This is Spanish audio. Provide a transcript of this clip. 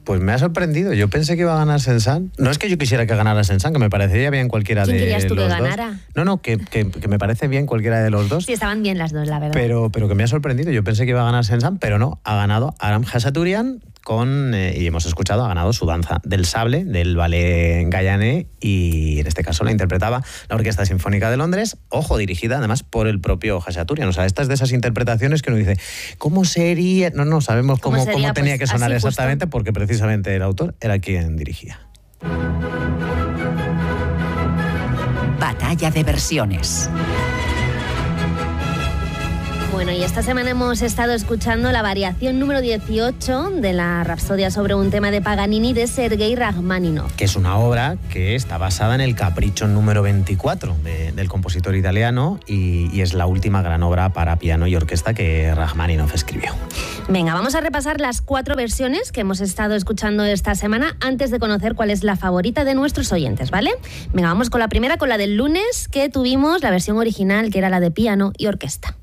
Pues me ha sorprendido. Yo pensé que iba a ganar Saint-Saëns. No es que yo quisiera que ganara Saint-Saëns, que me parecería bien cualquiera de los dos. ¿Quién querías tú que ganara? No, que me parece bien cualquiera de los dos. Sí, estaban bien las dos, la verdad. Pero que me ha sorprendido. Yo pensé que iba a ganar Saint-Saëns, pero no. Ha ganado Aram Khachaturian y hemos escuchado, ha ganado su danza del sable, del ballet Gayané, y en este caso la interpretaba la Orquesta Sinfónica de Londres, ojo, dirigida además por el propio Khachaturian. O sea, esta es de esas interpretaciones que uno dice, ¿cómo sería? No sabemos cómo tenía que sonar exactamente, porque precisamente el autor era quien dirigía. Batalla de versiones. Bueno, y esta semana hemos estado escuchando la variación número 18 de la Rapsodia sobre un tema de Paganini de Sergei Rachmaninoff. Que es una obra que está basada en el Capricho número 24 del compositor italiano y es la última gran obra para piano y orquesta que Rachmaninoff escribió. Venga, vamos a repasar las 4 versiones que hemos estado escuchando esta semana antes de conocer cuál es la favorita de nuestros oyentes, ¿vale? Venga, vamos con la primera, con la del lunes, que tuvimos la versión original, que era la de piano y orquesta.